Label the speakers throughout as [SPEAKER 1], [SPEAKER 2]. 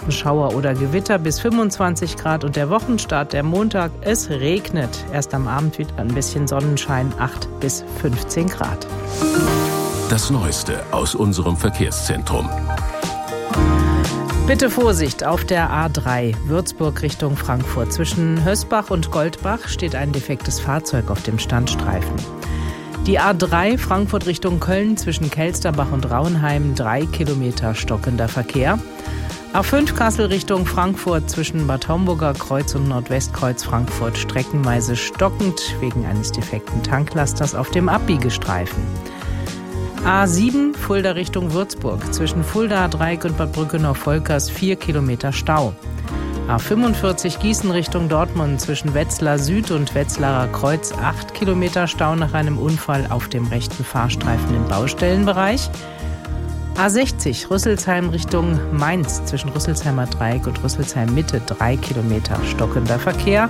[SPEAKER 1] ersten Schauer oder Gewitter bis 25 Grad und der Wochenstart, der Montag, es regnet. Erst am Abend wieder ein bisschen Sonnenschein, 8 bis 15 Grad.
[SPEAKER 2] Das Neueste aus unserem Verkehrszentrum.
[SPEAKER 1] Bitte Vorsicht, auf der A3 Würzburg Richtung Frankfurt. Zwischen Hösbach und Goldbach steht ein defektes Fahrzeug auf dem Standstreifen. Die A3 Frankfurt Richtung Köln zwischen Kelsterbach und Rauenheim 3 Kilometer stockender Verkehr. A5 Kassel Richtung Frankfurt zwischen Bad Homburger Kreuz und Nordwestkreuz Frankfurt streckenweise stockend wegen eines defekten Tanklasters auf dem Abbiegestreifen. A7 Fulda Richtung Würzburg zwischen Fulda, Dreieck und Bad Brückenau-Volkers 4 Kilometer Stau. A45 Gießen Richtung Dortmund zwischen Wetzlar Süd und Wetzlarer Kreuz 8 Kilometer Stau nach einem Unfall auf dem rechten Fahrstreifen im Baustellenbereich. A60 Rüsselsheim Richtung Mainz zwischen Rüsselsheimer Dreieck und Rüsselsheim Mitte 3 Kilometer stockender Verkehr.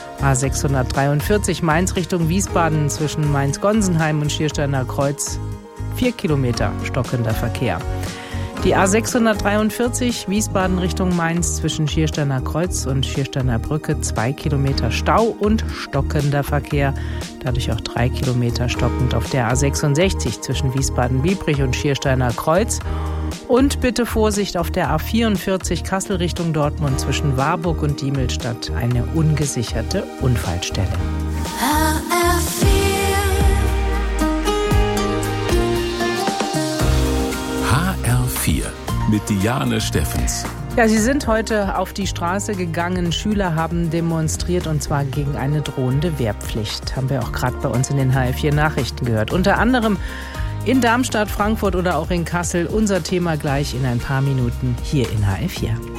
[SPEAKER 1] A643 Mainz Richtung Wiesbaden zwischen Mainz-Gonsenheim und Schiersteiner Kreuz 4 Kilometer stockender Verkehr. Die A643 Wiesbaden Richtung Mainz zwischen Schiersteiner Kreuz und Schiersteiner Brücke 2 Kilometer Stau und stockender Verkehr. Dadurch auch 3 Kilometer stockend auf der A66 zwischen Wiesbaden-Biebrich und Schiersteiner Kreuz. Und bitte Vorsicht auf der A44 Kassel Richtung Dortmund zwischen Warburg und Diemelstadt. Eine ungesicherte Unfallstelle.
[SPEAKER 2] HR4 mit Diane Steffens.
[SPEAKER 1] Ja, Sie sind heute auf die Straße gegangen. Schüler haben demonstriert und zwar gegen eine drohende Wehrpflicht. Haben wir auch gerade bei uns in den HR4 Nachrichten gehört. Unter anderem in Darmstadt, Frankfurt oder auch in Kassel. Unser Thema gleich in ein paar Minuten hier in HR4.